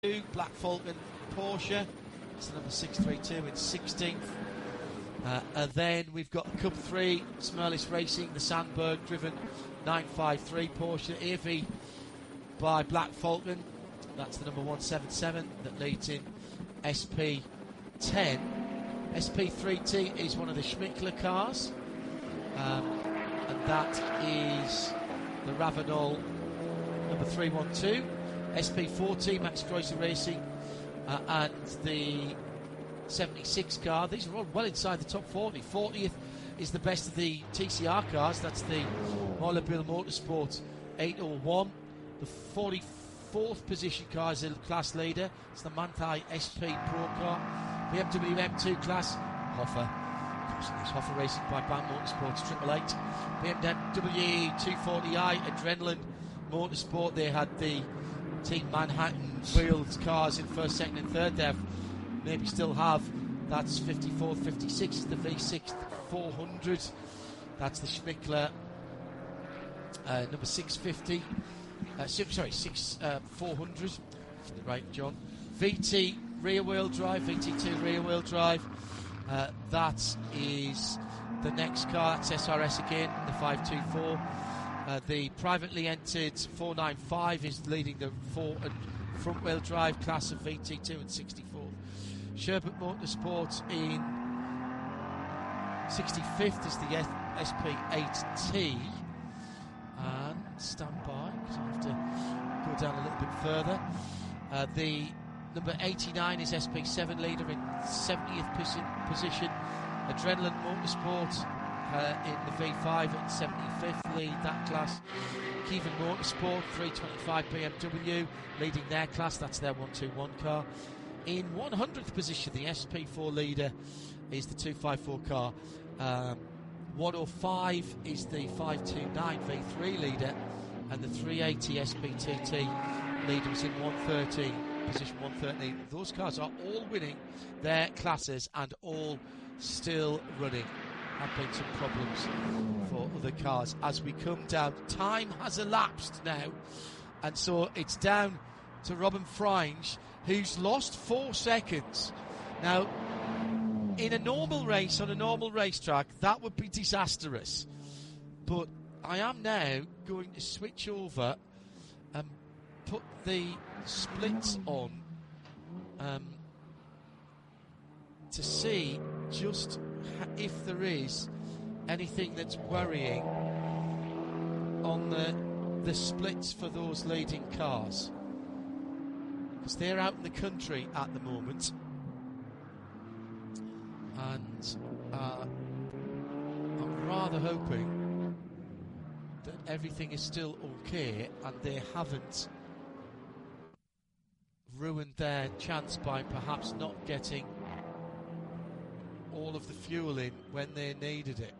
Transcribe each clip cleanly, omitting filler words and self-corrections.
Black Falcon Porsche. It's the number 632 in 16th. And then we've got the Cup 3, Smerlis Racing, the Sandberg driven 953 Porsche AV by Black Falcon. That's the number 177 that leads in SP10. SP3T is one of the Schmickler cars, and that is the Ravenol number 312. SP40, Max Kreuzer Racing, and the 76 car. These are all well inside the top 40. 40th is the best of the TCR cars. That's the Mollabille Motorsport 801. The 44th position car is the class leader. It's the Manthey SP Pro car. BMW M2 class, Hoffer. It's Hoffer Racing by BAM Motorsports 888. BMW 240i, Adrenaline Motorsport. They had the Team Manhattan wheeled cars in first, second and third. They maybe still have. That's 54th, 56 is the V6 400. That's the Schmickler number 650. 400. Right, John. VT rear wheel drive, VT2 rear wheel drive. That is the next car. That's SRS again, the 524. The privately entered 495 is leading the front wheel drive class of VT2 and 64. Sherbert Motorsport in 65th is the SP8T. And stand by, because I have to go down a little bit further. The number 89 is SP7 leader in 70th position. Adrenaline Motorsport in the V5 at 75th lead that class. Kievan Motorsport 325 BMW leading their class. That's their 121 car. In 100th position, the SP4 leader is the 254 car. 105 is the 529 V3 leader, and the 380 SPTT leader is in 113, position 113. Those cars are all winning their classes and all still running. Have been some problems for other cars as we come down. Time has elapsed now, and so it's down to Robin Freins, who's lost 4 seconds. Now, in a normal race, on a normal racetrack, that would be disastrous. But I am now going to switch over and put the splits on to see just if there is anything that's worrying on the splits for those leading cars, because they're out in the country at the moment, and I'm rather hoping that everything is still okay and they haven't ruined their chance by perhaps not getting all of the fuel in when they needed it.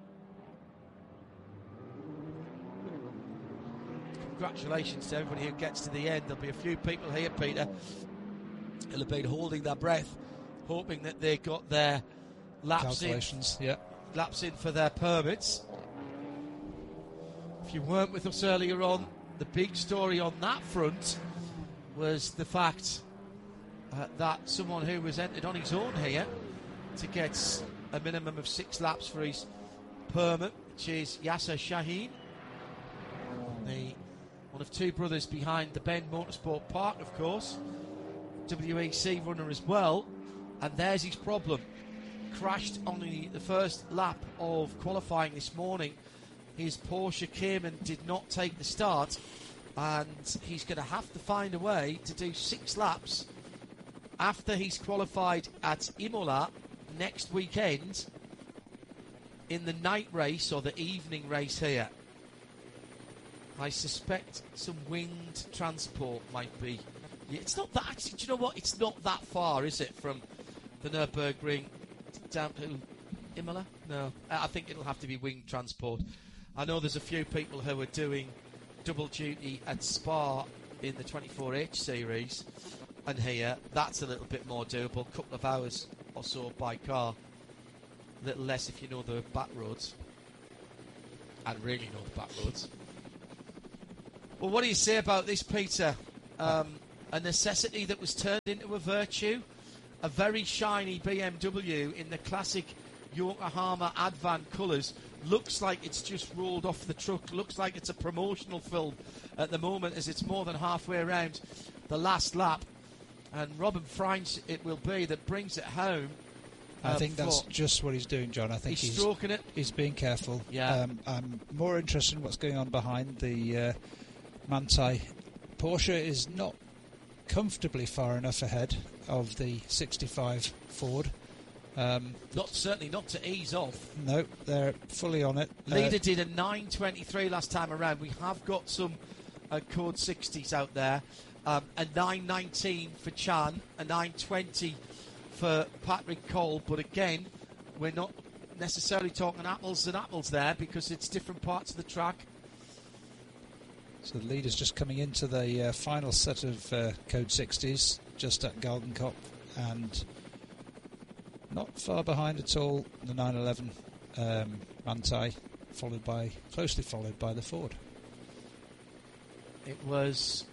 Congratulations to everybody who gets to the end. There'll be a few people here, Peter, who'll have been holding their breath, hoping that they got their laps in for their permits. If you weren't with us earlier on, the big story on that front was the fact that someone who was entered on his own here to get a minimum of 6 laps for his permit, which is Yasser Shaheen, one of 2 brothers behind the Bend Motorsport Park, of course, WEC runner as well. And there's his problem. Crashed on the first lap of qualifying this morning. His Porsche came and did not take the start, and he's going to have to find a way to do 6 laps after he's qualified at Imola next weekend in the night race or the evening race here. I suspect some winged transport might be. It's not that, actually, do you know what? It's not that far, is it, from the Nürburgring down to Imola? No, I think it'll have to be winged transport. I know there's a few people who are doing double duty at Spa in the 24H series, and here that's a little bit more doable, a couple of hours or so by car, a little less if you know the back roads, and really know the back roads. Well, what do you say about this, Peter? a necessity that was turned into a virtue. A very shiny BMW in the classic Yokohama Advan colours. Looks like it's just rolled off the truck. Looks like it's a promotional film at the moment, as it's more than halfway around the last lap. And Robin Frijns it will be that brings it home. I think that's just what he's doing, John. I think he's stroking it. He's being careful. Yeah. I'm more interested in what's going on behind the Manthey. Porsche is not comfortably far enough ahead of the 65 Ford. Certainly not to ease off. No, they're fully on it. Leader did a 9.23 last time around. We have got some Code 60s out there. A 9.19 for Chan, a 9.20 for Patrick Cole. But again, we're not necessarily talking apples and apples there, because it's different parts of the track. So the leader's just coming into the final set of Code 60s, just at Galgenkopf, and not far behind at all the 911 Manthey, closely followed by the Ford. It was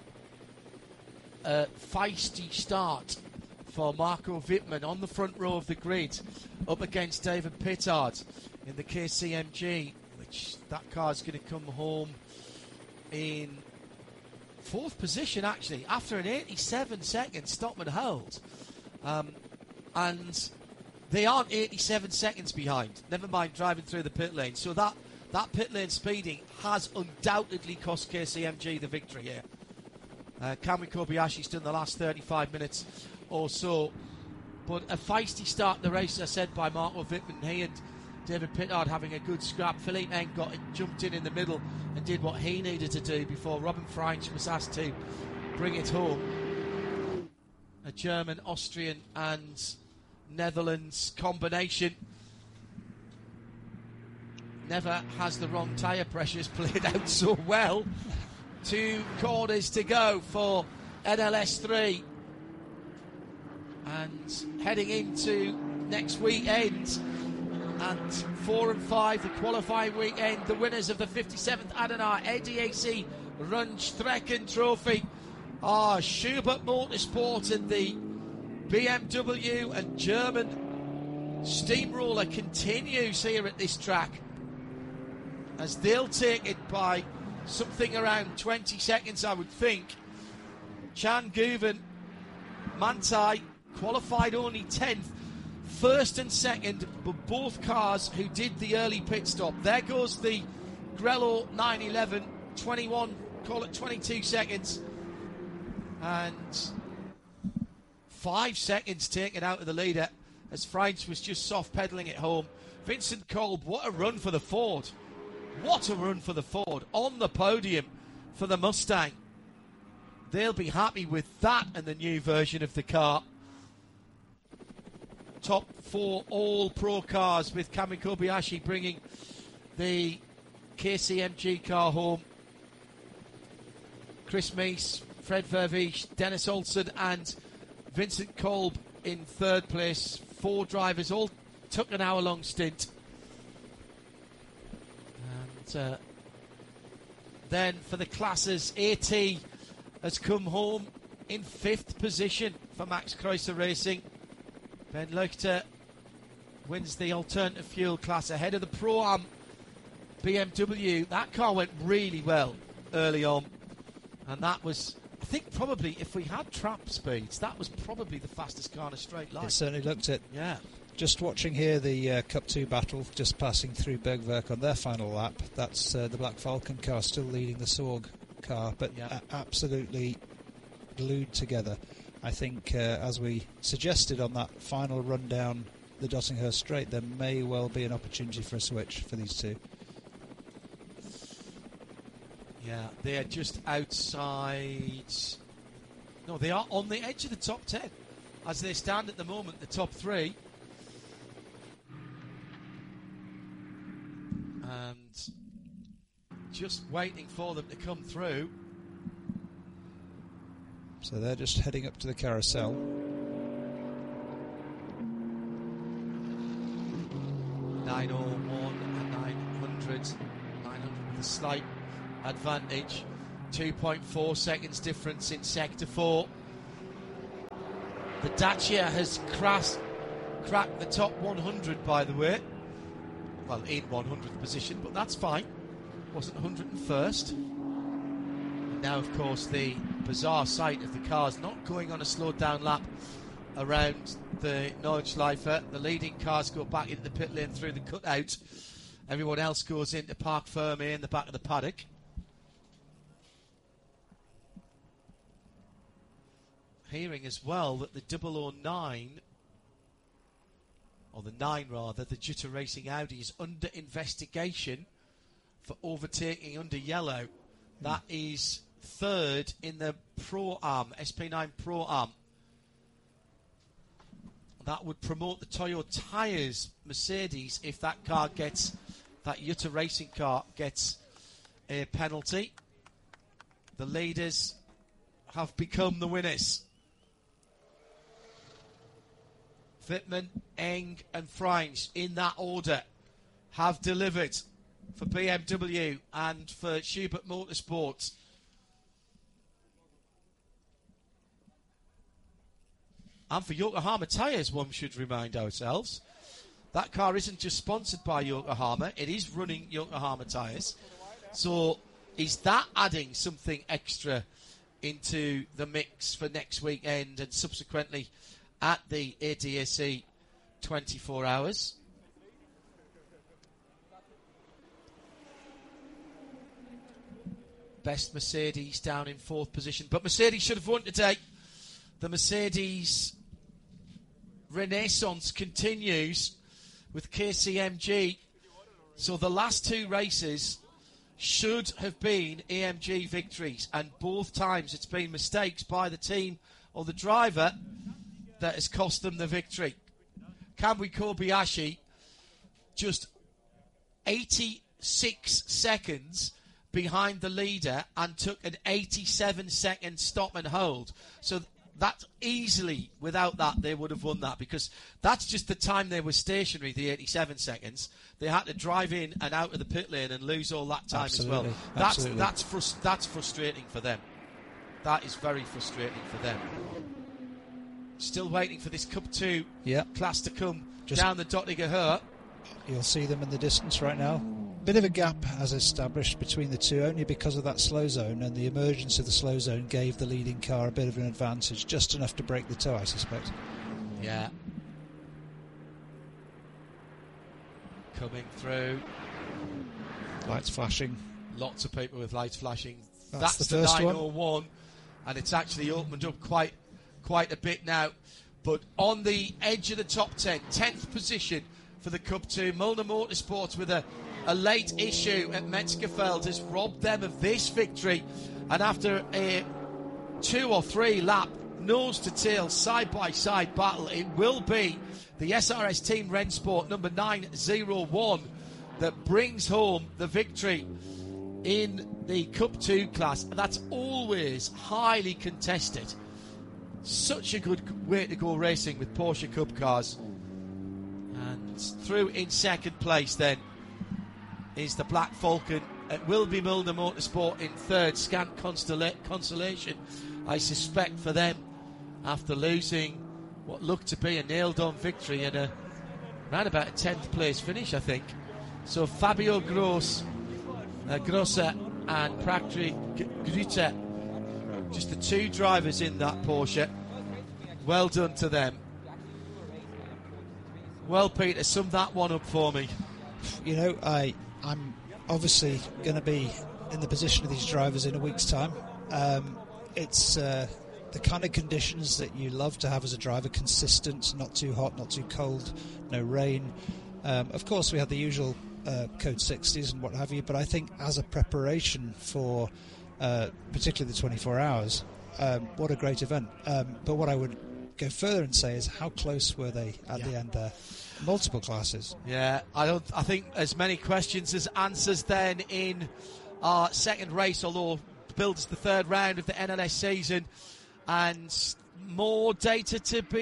a feisty start for Marco Wittmann on the front row of the grid, up against David Pittard in the KCMG, which that car's going to come home in fourth position, actually, after an 87-second stop and hold. And they aren't 87 seconds behind, never mind driving through the pit lane. So that pit lane speeding has undoubtedly cost KCMG the victory here. Kamui Kobayashi's done the last 35 minutes or so. But a feisty start to the race, as said by Marco Wittmann. He and David Pittard having a good scrap. Philippe Eng jumped in the middle and did what he needed to do before Robin Frijns was asked to bring it home. A German, Austrian and Netherlands combination never has the wrong tyre pressures played out so well. 2 corners to go for NLS3, and heading into next weekend, and 4 and 5 the qualifying weekend, the winners of the 57th Adenar ADAC Rundstrecken Trophy are Schubert Motorsport, and the BMW and German steamroller continues here at this track, as they'll take it by something around 20 seconds, I would think. Chan Guven, Manthey qualified only 10th, first and second, but both cars who did the early pit stop. There goes the Grello 911, 21, call it 22 seconds, and 5 seconds taken out of the leader as Frijns was just soft pedaling it home. Vincent Kolb, what a run for the Ford. What a run for the Ford on the podium for the Mustang. They'll be happy with that and the new version of the car. Top 4 all-pro cars, with Kamui Kobayashi bringing the KCMG car home. Chris Meese, Fred Vervees, Dennis Olsen and Vincent Kolb in third place. 4 drivers all took an hour-long stint. Then for the classes, AT has come home in 5th position for Max Kreuzer Racing. Ben Leuchter wins the alternative fuel class ahead of the Pro-Am BMW. That car went really well early on, and that was, I think, probably, if we had trap speeds, that was probably the fastest car in a straight line. It certainly looked it. Yeah. Just watching here the Cup 2 battle, just passing through Bergwerk on their final lap. That's the Black Falcon car still leading the Sorg car, but absolutely glued together. I think, as we suggested on that final run down the Dottinghurst Straight, there may well be an opportunity for a switch for these two. Yeah, they are just outside. No, they are on the edge of the top 10 as they stand at the moment, the top 3. And just waiting for them to come through. So they're just heading up to the carousel. 901 and 900. 900 with a slight advantage. 2.4 seconds difference in Sector 4. The Dacia has cracked the top 100, by the way. Well, in 100th position, but that's fine. Wasn't 101st. And now, of course, the bizarre sight of the cars not going on a slowed down lap around the Nordschleife. The leading cars go back into the pit lane through the cutout. Everyone else goes into Parc Ferme in the back of the paddock. Hearing as well that the 009, or the 9 rather, the Jutta Racing Audi is under investigation for overtaking under yellow. That is third in the Pro-Am, SP9 Pro-Am. That would promote the Toyo Tyres Mercedes if that Jutta Racing car gets a penalty. The leaders have become the winners. Wittmann, Eng and Freins, in that order, have delivered for BMW and for Schubert Motorsport. And for Yokohama Tyres, one should remind ourselves. That car isn't just sponsored by Yokohama, it is running Yokohama Tyres. So is that adding something extra into the mix for next weekend and subsequently at the ADAC 24 hours? Best Mercedes down in 4th position. But Mercedes should have won today. The Mercedes renaissance continues with KCMG. So the last 2 races should have been AMG victories. And both times it's been mistakes by the team or the driver that has cost them the victory. Kamui Kobayashi, just 86 seconds behind the leader and took an 87-second stop and hold. So that easily, without that, they would have won that, because that's just the time they were stationary, the 87 seconds. They had to drive in and out of the pit lane and lose all that time as well. That's frustrating for them. That is very frustrating for them. Still waiting for this Cup 2 class to come down the Dottinger Höhe. You'll see them in the distance right now. Bit of a gap has established between the two, only because of that slow zone, and the emergence of the slow zone gave the leading car a bit of an advantage, just enough to break the toe, I suspect. Yeah. Coming through. Lights flashing. Lots of people with lights flashing. That's the first 901, and it's actually opened up quite a bit now. But on the edge of the top 10, 10th position for the Cup 2, Müllner Motorsports with a late issue at Metzgerfeld has robbed them of this victory. And after a 2 or 3 lap nose-to-tail, side-by-side battle, it will be the SRS Team Rennsport number 901 that brings home the victory in the Cup 2 class. And that's always highly contested. Such a good way to go racing with Porsche Cup cars. And through in second place then is the Black Falcon. It will be Müllner Motorsport in third. Scant consolation, I suspect, for them after losing what looked to be a nailed-on victory and around about a 10th place finish, I think. So Fabio Grossa and Prakti Grüter, just the 2 drivers in that Porsche. Well done to them. Well, Peter, sum that one up for me. You know, I'm obviously going to be in the position of these drivers in a week's time. It's the kind of conditions that you love to have as a driver: consistent, not too hot, not too cold, no rain. Of course, we had the usual code 60s and what have you, but I think as a preparation for particularly the 24 hours, what a great event. But what I would go further and say is, how close were they at the end there? Multiple classes. Yeah, I think as many questions as answers then in our second race, although billed the third round of the NLS season, and more data to be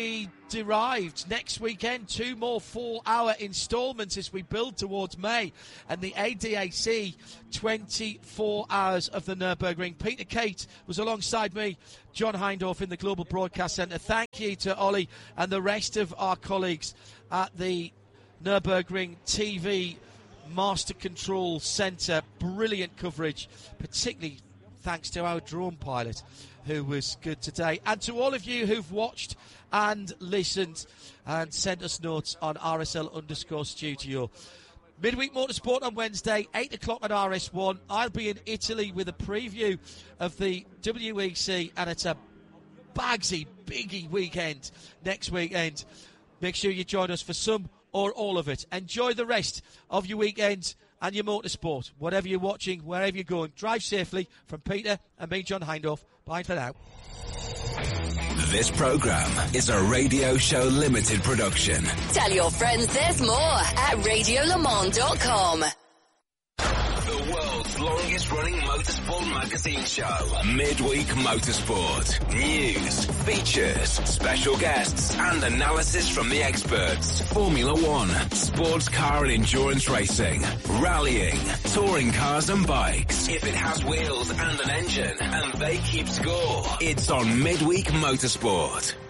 derived. Next weekend, 2 more 4-hour instalments as we build towards May and the ADAC 24 hours of the Nürburgring. Peter Kate was alongside me, John Hindhaugh in the Global Broadcast Centre. Thank you to Ollie and the rest of our colleagues at the Nürburgring TV Master Control Centre. Brilliant coverage, particularly thanks to our drone pilot, who was good today. And to all of you who've watched and listened and sent us notes on RSL_studio. Midweek Motorsport on Wednesday, 8 o'clock at RS1. I'll be in Italy with a preview of the WEC, and it's a bagsy, biggie weekend next weekend. Make sure you join us for some or all of it. Enjoy the rest of your weekend and your motorsport. Whatever you're watching, wherever you're going, drive safely. From Peter and me, John Hindhaugh. Bye for now. This programme is a Radio Show Limited production. Tell your friends there's more at radiolemans.com. The world's longest running motorsport magazine show. Midweek Motorsport. News, features, special guests, and analysis from the experts. Formula One, sports car and endurance racing, rallying, touring cars and bikes. If it has wheels and an engine, and they keep score, it's on Midweek Motorsport.